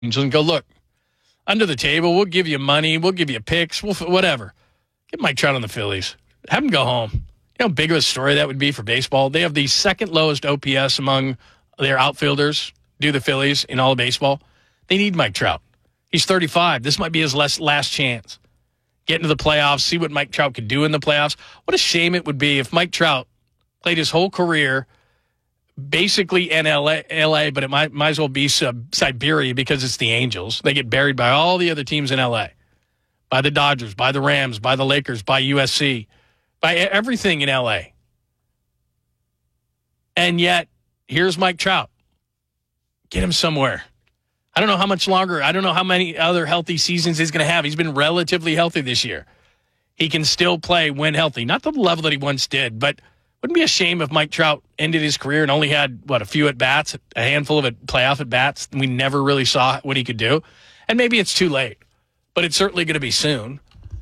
and go, look, under the table, we'll give you money, we'll give you picks, whatever. Get Mike Trout on the Phillies. Have him go home. You know how big of a story that would be for baseball? They have the second lowest OPS among their outfielders, the Phillies, in all of baseball. They need Mike Trout. He's 35. This might be his last chance. Get into the playoffs, see what Mike Trout could do in the playoffs. What a shame it would be if Mike Trout played his whole career basically in LA, but it might as well be Siberia because it's the Angels. They get buried by all the other teams in LA, by the Dodgers, by the Rams, by the Lakers, by USC, by everything in LA. And yet, here's Mike Trout. Get him somewhere. I don't know how much longer. I don't know how many other healthy seasons he's going to have. He's been relatively healthy this year. He can still play when healthy. Not the level that he once did, but wouldn't it be a shame if Mike Trout ended his career and only had, a few at-bats, a handful of playoff at-bats, and we never really saw what he could do? And maybe it's too late, but it's certainly going to be soon.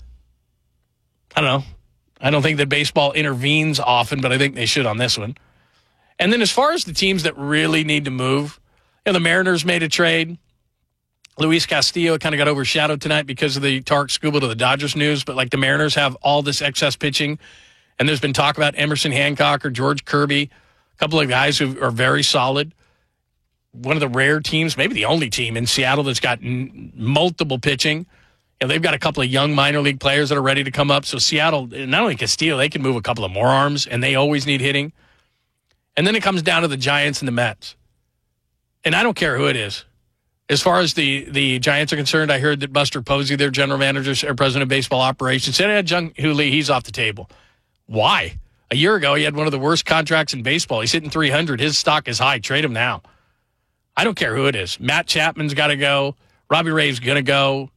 I don't know. I don't think that baseball intervenes often, but I think they should on this one. And then as far as the teams that really need to move, the Mariners made a trade. Luis Castillo kind of got overshadowed tonight because of the Tarek Skubal to the Dodgers news, but the Mariners have all this excess pitching. And there's been talk about Emerson Hancock or George Kirby, a couple of guys who are very solid. One of the rare teams, maybe the only team in Seattle that's got multiple pitching. They've got a couple of young minor league players that are ready to come up. So Seattle, not only Castillo, they can move a couple of more arms, and they always need hitting. And then it comes down to the Giants and the Mets. And I don't care who it is. As far as the Giants are concerned, I heard that Buster Posey, their general manager or president of baseball operations, said, Jung Hoo Lee, he's off the table. Why? A year ago, he had one of the worst contracts in baseball. He's hitting 300. His stock is high. Trade him now. I don't care who it is. Matt Chapman's got to go. Robbie Ray's going to go.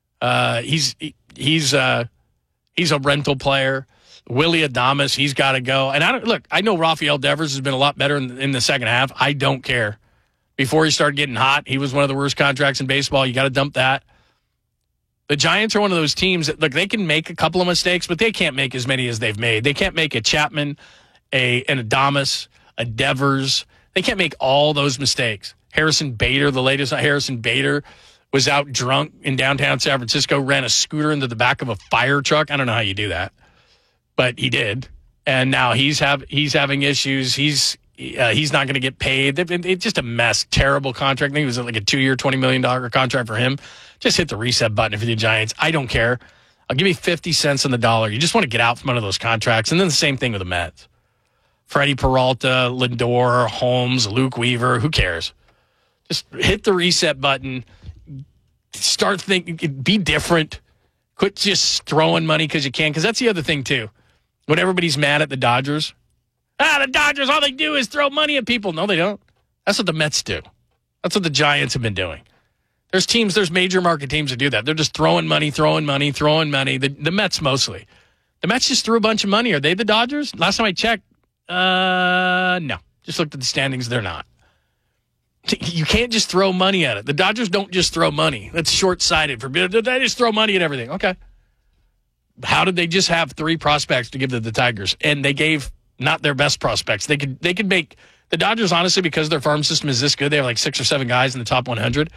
He's a rental player. Willie Adames, he's got to go. And I know Rafael Devers has been a lot better in the second half. I don't care. Before he started getting hot, he was one of the worst contracts in baseball. You got to dump that. The Giants are one of those teams that, they can make a couple of mistakes, but they can't make as many as they've made. They can't make a Chapman, an Adames, a Devers. They can't make all those mistakes. Harrison Bader, the latest Harrison Bader, was out drunk in downtown San Francisco, ran a scooter into the back of a fire truck. I don't know how you do that, but he did. And now he's having issues. He's not going to get paid. It's just a mess. Terrible contract. I think it was like a 2-year, $20 million contract for him. Just hit the reset button if you're the Giants. I don't care. I'll give you 50 cents on the dollar. You just want to get out from under those contracts. And then the same thing with the Mets. Freddie Peralta, Lindor, Holmes, Luke Weaver. Who cares? Just hit the reset button. Start thinking. Be different. Quit just throwing money because you can. Because that's the other thing, too. When everybody's mad at the Dodgers. The Dodgers, all they do is throw money at people. No, they don't. That's what the Mets do. That's what the Giants have been doing. There's major market teams that do that. They're just throwing money. The Mets mostly. The Mets just threw a bunch of money. Are they the Dodgers? Last time I checked, no. Just looked at the standings. They're not. You can't just throw money at it. The Dodgers don't just throw money. That's short-sighted. They just throw money at everything. Okay. How did they just have 3 prospects to give to the Tigers? And they gave not their best prospects. They could make the Dodgers, honestly, because their farm system is this good. They have like 6 or 7 guys in the top 100.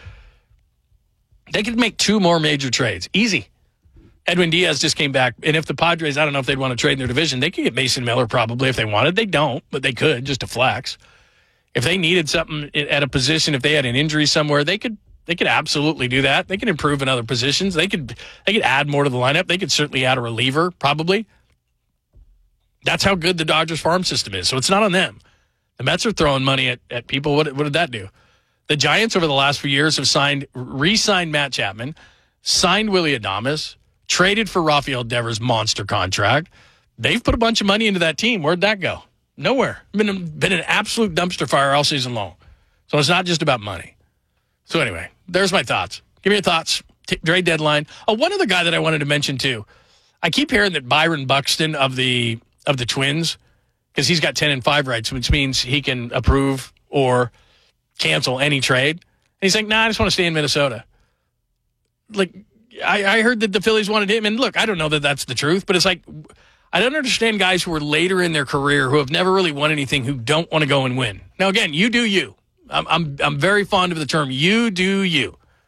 They could make 2 more major trades. Easy. Edwin Diaz just came back. And if the Padres, I don't know if they'd want to trade in their division. They could get Mason Miller probably if they wanted. They don't, but they could just to flex. If they needed something at a position, if they had an injury somewhere, they could absolutely do that. They could improve in other positions. They could add more to the lineup. They could certainly add a reliever, probably. That's how good the Dodgers farm system is. So it's not on them. The Mets are throwing money at people. What did that do? The Giants over the last few years have re-signed Matt Chapman, signed Willie Adames, traded for Rafael Devers' monster contract. They've put a bunch of money into that team. Where'd that go? Nowhere. Been an absolute dumpster fire all season long. So it's not just about money. So anyway, there's my thoughts. Give me your thoughts. Trade deadline. Oh, one other guy that I wanted to mention too. I keep hearing that Byron Buxton of the Twins, because he's got 10-5 rights, which means he can approve or cancel any trade. And he's like, I just want to stay in Minnesota. I heard that the Phillies wanted him. And look, I don't know that that's the truth, but it's like, I don't understand guys who are later in their career who have never really won anything who don't want to go and win. Now, again, you do you. I'm very fond of the term, you do you.